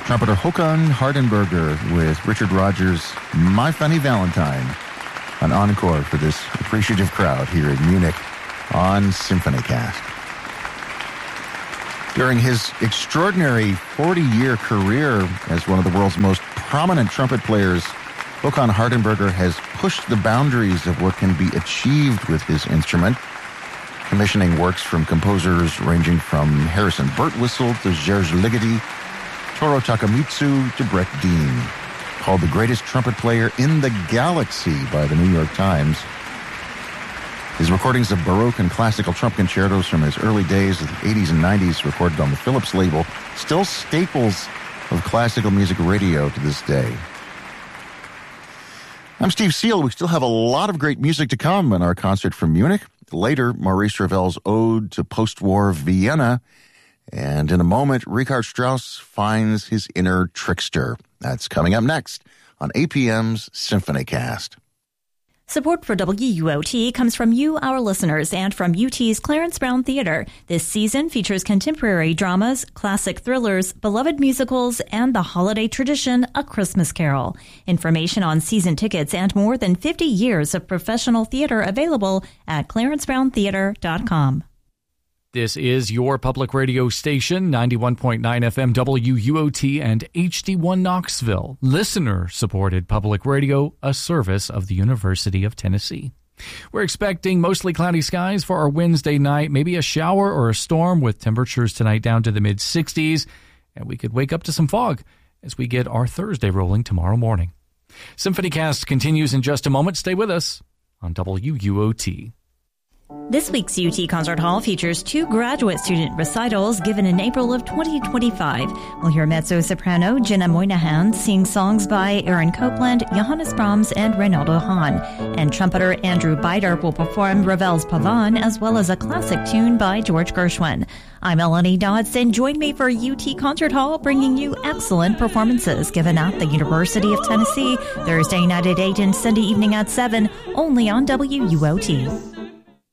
Trumpeter Håkan Hardenberger with Richard Rogers' My Funny Valentine, an encore for this appreciative crowd here in Munich on SymphonyCast. During his extraordinary 40-year career as one of the world's most prominent trumpet players, Håkan Hardenberger has pushed the boundaries of what can be achieved with his instrument, commissioning works from composers ranging from Harrison Birtwistle to Serge Ligeti, Toru Takemitsu to Brett Dean. Called the greatest trumpet player in the galaxy by the New York Times. His recordings of Baroque and classical trumpet concertos from his early days of the 80s and 90s, recorded on the Philips label, still staples of classical music radio to this day. I'm Steve Seal. We still have a lot of great music to come in our concert from Munich. Later, Maurice Ravel's Ode to Post-War Vienna. And in a moment, Richard Strauss finds his inner trickster. That's coming up next on APM's SymphonyCast. Support for WUOT comes from you, our listeners, and from UT's Clarence Brown Theater. This season features contemporary dramas, classic thrillers, beloved musicals, and the holiday tradition, A Christmas Carol. Information on season tickets and more than 50 years of professional theater available at clarencebrowntheater.com. This is your public radio station, 91.9 FM WUOT and HD1 Knoxville, listener-supported public radio, a service of the University of Tennessee. We're expecting mostly cloudy skies for our Wednesday night, maybe a shower or a storm with temperatures tonight down to the mid-60s, and we could wake up to some fog as we get our Thursday rolling tomorrow morning. SymphonyCast continues in just a moment. Stay with us on WUOT. This week's UT Concert Hall features 2 graduate student recitals given in April of 2025. We'll hear mezzo-soprano Jenna Moynihan sing songs by Aaron Copland, Johannes Brahms, and Reynaldo Hahn. And trumpeter Andrew Bider will perform Ravel's Pavane, as well as a classic tune by George Gershwin. I'm Melanie Dodson. Join me for UT Concert Hall, bringing you excellent performances given at the University of Tennessee, Thursday night at 8 and Sunday evening at 7, only on WUOT.